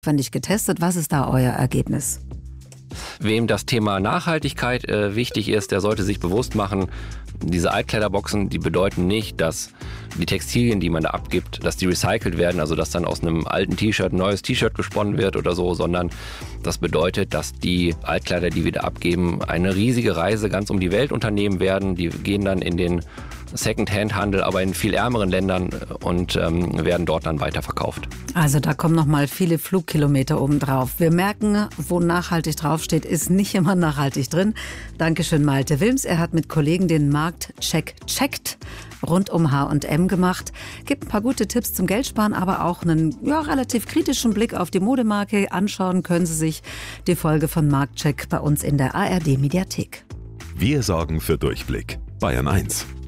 aufwendig getestet. Was ist da euer Ergebnis? Wem das Thema Nachhaltigkeit wichtig ist, der sollte sich bewusst machen, diese Altkleiderboxen, die bedeuten nicht, dass die Textilien, die man da abgibt, dass die recycelt werden, also dass dann aus einem alten T-Shirt ein neues T-Shirt gesponnen wird oder so, sondern das bedeutet, dass die Altkleider, die wir da abgeben, eine riesige Reise ganz um die Welt unternehmen werden. Die gehen dann in den Second-Hand-Handel, aber in viel ärmeren Ländern und werden dort dann weiterverkauft. Also da kommen noch mal viele Flugkilometer obendrauf. Wir merken, wo nachhaltig draufsteht, ist nicht immer nachhaltig drin. Dankeschön, Malte Wilms. Er hat mit Kollegen den Marktcheck checkt rund um H&M gemacht. Gibt ein paar gute Tipps zum Geldsparen, aber auch einen relativ kritischen Blick auf die Modemarke. Anschauen können Sie sich die Folge von Marktcheck bei uns in der ARD-Mediathek. Wir sorgen für Durchblick. Bayern 1.